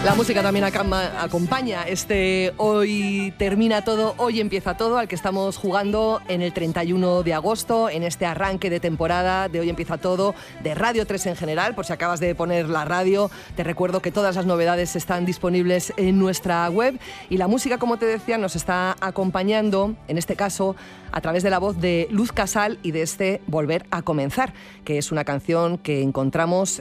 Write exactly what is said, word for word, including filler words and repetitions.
La música también acama, acompaña este Hoy termina todo, hoy empieza todo, al que estamos jugando en el treinta y uno de agosto, en este arranque de temporada de Hoy empieza todo, de Radio tres en general. Por si acabas de poner la radio, te recuerdo que todas las novedades están disponibles en nuestra web, y la música, como te decía, nos está acompañando, en este caso, a través de la voz de Luz Casal y de este Volver a comenzar, que es una canción que encontramos